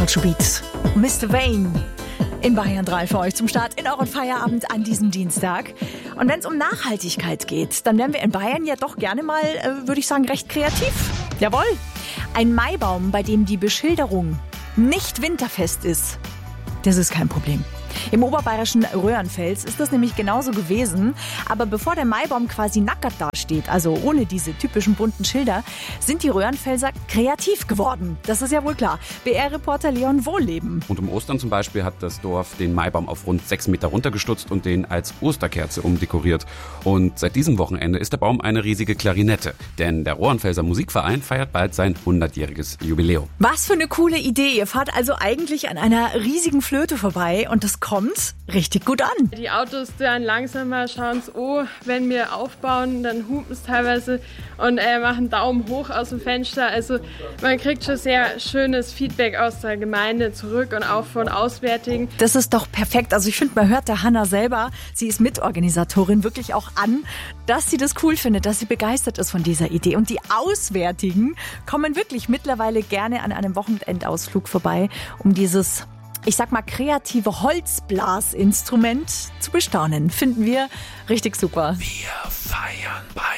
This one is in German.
Culture Beat. Mr. Vane in Bayern 3 für euch zum Start in euren Feierabend an diesem Dienstag. Und wenn es um Nachhaltigkeit geht, dann wären wir in Bayern ja doch gerne mal, würde ich sagen, recht kreativ. Jawohl. Ein Maibaum, bei dem die Beschilderung nicht winterfest ist, das ist kein Problem. Im oberbayerischen Röhrenfels ist das nämlich genauso gewesen. Aber bevor der Maibaum quasi nackert dasteht, also ohne diese typischen bunten Schilder, sind die Röhrenfelser kreativ geworden. Das ist ja wohl klar. BR-Reporter Leon Wohlleben. Und um Ostern zum Beispiel hat das Dorf den Maibaum auf rund 6 Meter runtergestutzt und den als Osterkerze umdekoriert. Und seit diesem Wochenende ist der Baum eine riesige Klarinette. Denn der Röhrenfelser Musikverein feiert bald sein 100-jähriges Jubiläum. Was für eine coole Idee. Ihr fahrt also eigentlich an einer riesigen Flöte vorbei und das kommt richtig gut an. Die Autos dann langsamer schauen es, wenn wir aufbauen, dann hupen es teilweise und machen Daumen hoch aus dem Fenster. Also man kriegt schon sehr schönes Feedback aus der Gemeinde zurück und auch von Auswärtigen. Das ist doch perfekt. Also ich finde, man hört der Hanna selber, sie ist Mitorganisatorin, wirklich auch an, dass sie das cool findet, dass sie begeistert ist von dieser Idee. Und die Auswärtigen kommen wirklich mittlerweile gerne an einem Wochenendausflug vorbei, um dieses, ich sag mal, kreative Holzblasinstrument zu bestaunen. Finden wir richtig super. Wir feiern Bayern.